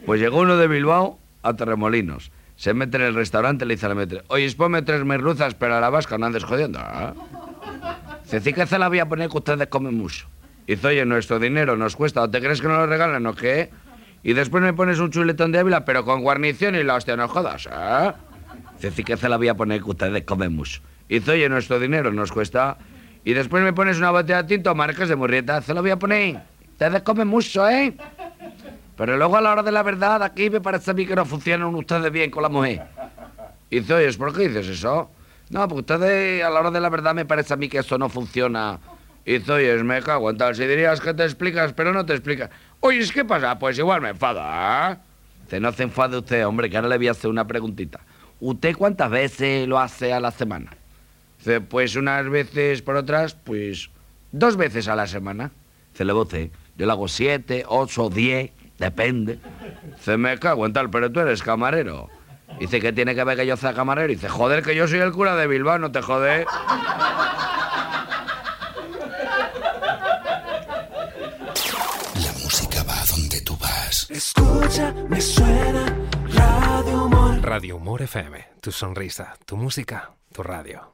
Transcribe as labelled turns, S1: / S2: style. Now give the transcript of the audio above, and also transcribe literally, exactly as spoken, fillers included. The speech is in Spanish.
S1: Pues llegó uno de Bilbao a Torremolinos. Se mete en el restaurante y le dice a la metre: oye, ponme tres merluzas, pero a la vasca no andes jodiendo. ¿Eh? Dice: sí que se la voy a poner que ustedes comen mucho. Dice: oye, nuestro dinero nos cuesta, ¿o te crees que nos lo regalan o qué? Y después me pones un chuletón de Ávila, pero con guarnición y la hostia, no jodas, ¿eh? Dice: sí que se la voy a poner que ustedes comen mucho. Dice: oye, nuestro dinero nos cuesta. Y después me pones una botella de tinto, Marcas de Murrieta, se la voy a poner. Ustedes comen mucho, ¿eh? Pero luego a la hora de la verdad, aquí me parece a mí que no funcionan ustedes bien con la mujer. Y dice: oye, ¿por qué dices eso? No, porque ustedes a la hora de la verdad me parece a mí que eso no funciona. Y dice: oye, me cago en tal, si dirías que te explicas, pero no te explicas. Oye, ¿qué pasa? Pues igual me enfada, ¿eh? Dice: no se enfade usted, hombre, que ahora le voy a hacer una preguntita. ¿Usted cuántas veces lo hace a la semana? Dice: pues unas veces, por otras, pues dos veces a la semana. Dice: le voce, yo lo hago siete, ocho, diez, depende. Dice: me cago en tal, pero tú eres camarero. Dice: ¿qué tiene que ver que yo sea camarero? Dice: joder, que yo soy el cura de Bilbao, no te jode.
S2: La música va a donde tú vas.
S3: Escucha, me suena Radio Humor.
S4: Radio Humor F M, tu sonrisa, tu música, tu radio.